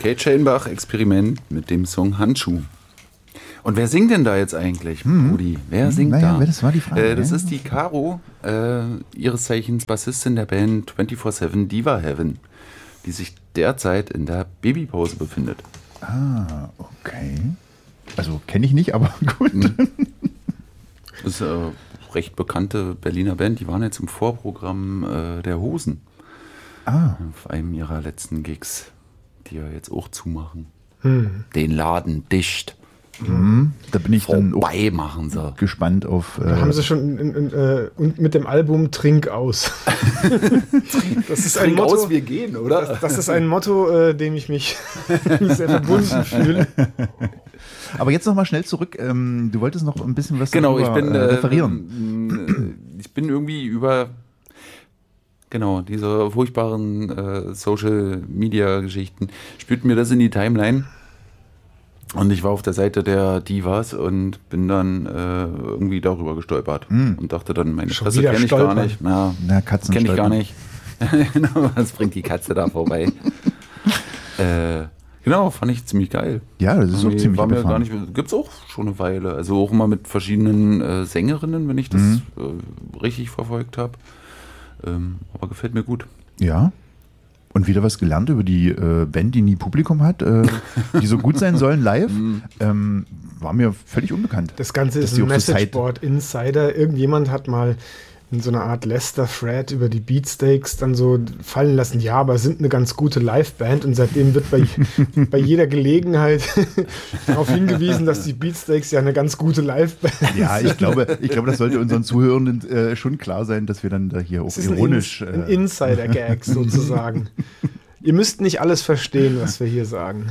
Kate Schellenbach, Experiment mit dem Song Handschuh. Und wer singt denn da jetzt eigentlich, Rudi? Wer singt da? Das war die Frage. Das ist die Caro, ihres Zeichens Bassistin der Band 24/7 Diva Heaven, die sich derzeit in der Babypause befindet. Ah, okay. Also kenne ich nicht, aber gut. Das ist eine recht bekannte Berliner Band. Die waren jetzt im Vorprogramm der Hosen. Auf einem ihrer letzten Gigs, die ja jetzt auch zumachen. Den Laden dicht. Da bin ich dann vorbei machen sie. Gespannt auf. Da haben sie schon und mit dem Album Trink aus. Das ist ein Trink Motto, aus, wir gehen, oder? Das ist ein Motto, dem ich mich sehr verbunden fühle. Aber jetzt noch mal schnell zurück. Du wolltest noch ein bisschen was Genau, darüber referieren. Ich bin irgendwie über diese furchtbaren Social-Media-Geschichten, spürt mir das in die Timeline. Und ich war auf der Seite der Divas und bin dann irgendwie darüber gestolpert und dachte dann, meine Fresse kenne ich gar nicht. Na, Katzen kenne ich gar nicht. Was bringt die Katze da vorbei? Fand ich ziemlich geil. Ja, das ist auch ziemlich war mir abgefahren. gar nicht. Gibt's auch schon eine Weile. Also auch immer mit verschiedenen Sängerinnen, wenn ich das richtig verfolgt habe. Aber gefällt mir gut. Ja. Und wieder was gelernt über die Band, die nie Publikum hat, die so gut sein sollen live. War mir völlig unbekannt. Das Ganze ist ein Messageboard Insider. Irgendjemand hat mal in so einer Art Lester-Thread über die Beatsteaks dann so fallen lassen, ja, aber sind eine ganz gute Liveband, und seitdem wird bei jeder Gelegenheit darauf hingewiesen, dass die Beatsteaks ja eine ganz gute Liveband sind. Ja, ich glaube, das sollte unseren Zuhörenden schon klar sein, dass wir dann da hier auch ironisch... Ein Insider-Gag sozusagen. Ihr müsst nicht alles verstehen, was wir hier sagen.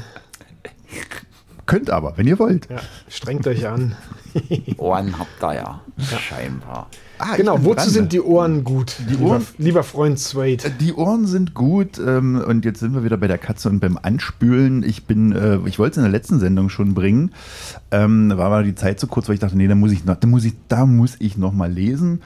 Könnt aber, wenn ihr wollt. Ja, strengt euch an. Ohren habt ihr ja, scheinbar. Genau, wozu sind die Ohren gut, lieber Freund Suede? Die Ohren sind gut, und jetzt sind wir wieder bei der Katze und beim Anspülen. Ich wollte es in der letzten Sendung schon bringen, war aber die Zeit so kurz, weil ich dachte, nee, da muss ich noch mal lesen.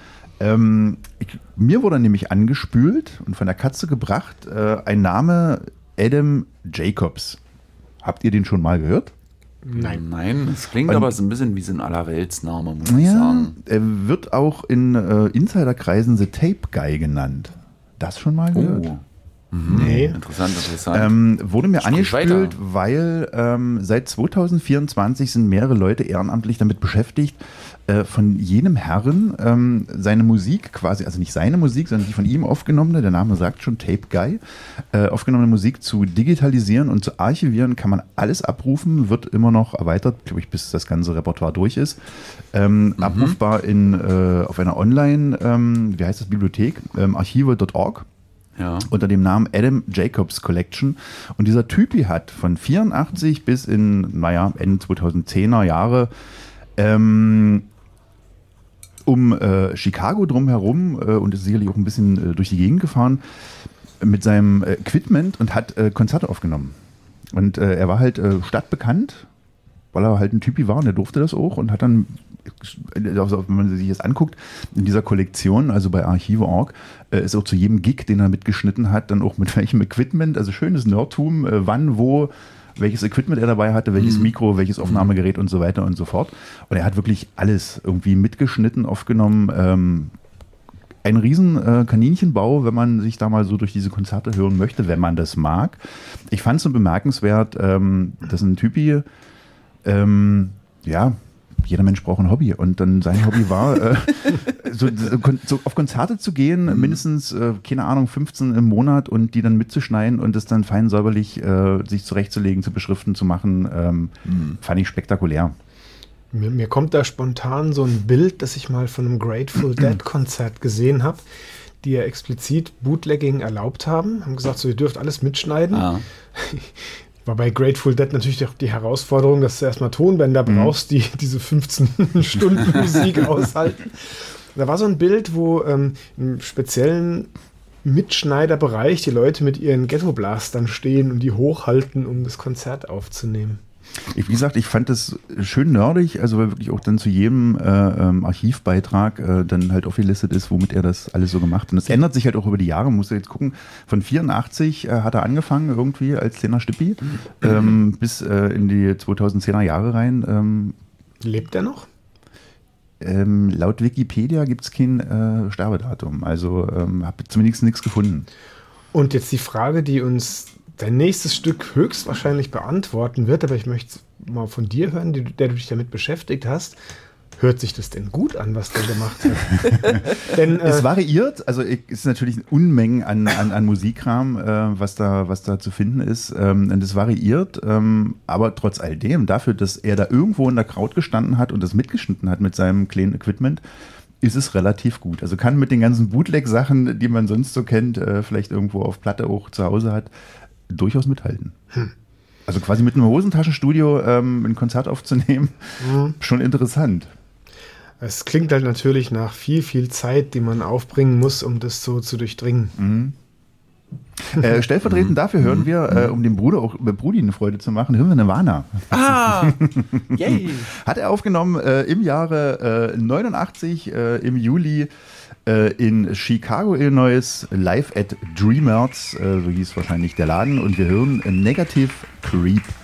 Mir wurde nämlich angespült und von der Katze gebracht ein Name Adam Jacobs. Habt ihr den schon mal gehört? Nein, es klingt aber so ein bisschen wie so ein Allerweltsname, muss ich sagen. Er wird auch in Insiderkreisen The Tape Guy genannt. Das schon mal gehört? Oh. Nee. Interessant. Wurde mir Sprich angespült, weil seit 2024 sind mehrere Leute ehrenamtlich damit beschäftigt, von jenem Herren seine Musik quasi, also nicht seine Musik, sondern die von ihm aufgenommene, der Name sagt schon, Tape Guy, aufgenommene Musik zu digitalisieren und zu archivieren. Kann man alles abrufen, wird immer noch erweitert, glaube ich, bis das ganze Repertoire durch ist. Abrufbar auf einer Online, Bibliothek, archive.org. Ja. Unter dem Namen Adam Jacobs Collection. Und dieser Typi hat von 84 bis in, Ende 2010er Jahre Chicago drumherum und ist sicherlich auch ein bisschen durch die Gegend gefahren mit seinem Equipment und hat Konzerte aufgenommen. Und er war halt stadtbekannt, weil er halt ein Typi war und er durfte das auch und hat dann, also wenn man sich das anguckt, in dieser Kollektion, also bei Archive.org, ist auch zu jedem Gig, den er mitgeschnitten hat, dann auch mit welchem Equipment, also schönes Nerdtum, wann, wo, welches Equipment er dabei hatte, welches Mikro, welches Aufnahmegerät und so weiter und so fort. Und er hat wirklich alles irgendwie mitgeschnitten, aufgenommen. Ein riesen Kaninchenbau, wenn man sich da mal so durch diese Konzerte hören möchte, wenn man das mag. Ich fand es so bemerkenswert, dass ein Typi, jeder Mensch braucht ein Hobby und dann sein Hobby war, so auf Konzerte zu gehen, mindestens, 15 im Monat und die dann mitzuschneiden und das dann fein säuberlich sich zurechtzulegen, zu beschriften, zu machen, fand ich spektakulär. Mir kommt da spontan so ein Bild, das ich mal von einem Grateful Dead Konzert gesehen habe, die ja explizit Bootlegging erlaubt haben gesagt, so, ihr dürft alles mitschneiden. War bei Grateful Dead natürlich auch die Herausforderung, dass du erstmal Tonbänder brauchst, die diese 15 Stunden Musik aushalten. Da war so ein Bild, wo im speziellen Mitschneiderbereich die Leute mit ihren Ghetto-Blastern stehen und die hochhalten, um das Konzert aufzunehmen. Wie gesagt, ich fand das schön nerdig, also weil wirklich auch dann zu jedem Archivbeitrag dann halt aufgelistet ist, womit er das alles so gemacht hat. Und das ändert sich halt auch über die Jahre, musst du jetzt gucken. Von 84 hat er angefangen irgendwie als kleiner Stippi bis in die 2010er Jahre rein. Lebt er noch? Laut Wikipedia gibt es kein Sterbedatum, also habe zumindest nichts gefunden. Und jetzt die Frage, die uns dein nächstes Stück höchstwahrscheinlich beantworten wird, aber ich möchte mal von dir hören, der du dich damit beschäftigt hast. Hört sich das denn gut an, was der gemacht hat? Denn, es variiert, also es ist natürlich Unmengen an Musikkram, was da zu finden ist. Und es variiert, aber trotz all dem, dafür, dass er da irgendwo in der Crowd gestanden hat und das mitgeschnitten hat mit seinem kleinen Equipment, ist es relativ gut. Also kann mit den ganzen Bootleg-Sachen, die man sonst so kennt, vielleicht irgendwo auf Platte auch zu Hause hat, durchaus mithalten. Also quasi mit einem Hosentaschenstudio ein Konzert aufzunehmen, schon interessant. Es klingt halt natürlich nach viel, viel Zeit, die man aufbringen muss, um das so zu durchdringen. Stellvertretend dafür hören wir, um dem Brudi eine Freude zu machen, hören wir Nirvana. Yay! Hat er aufgenommen im Jahre 89, im Juli in Chicago, Illinois, live at Dreamers, so hieß wahrscheinlich der Laden. Und wir hören Negative Creep.